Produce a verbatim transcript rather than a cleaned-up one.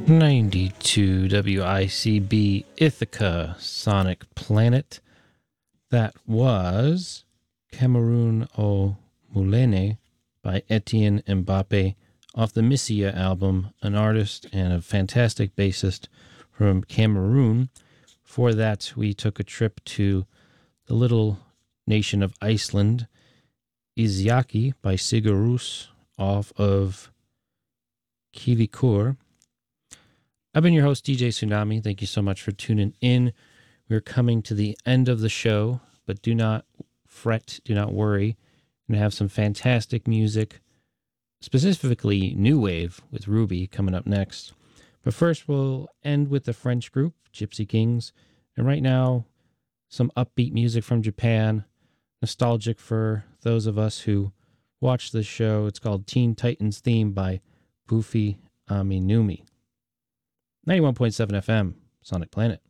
ninety-two W I C B Ithaca, Sonic Planet. That was Cameroon au Moulin by Etienne Mbappe off the Missia album, an artist and a fantastic bassist from Cameroon. For that, we took a trip to the little nation of Iceland, Iziaki by Sigur Rós off of Kivikur. I've been your host, D J Tsunami. Thank you so much for tuning in. We're coming to the end of the show, but do not fret, do not worry. We're going to have some fantastic music, specifically new wave with Ruby coming up next. But first, we'll end with the French group, Gypsy Kings. And right now, some upbeat music from Japan, nostalgic for those of us who watch this show. It's called Teen Titans Theme by Buffy Aminumi. ninety-one point seven F M, Sonic Planet.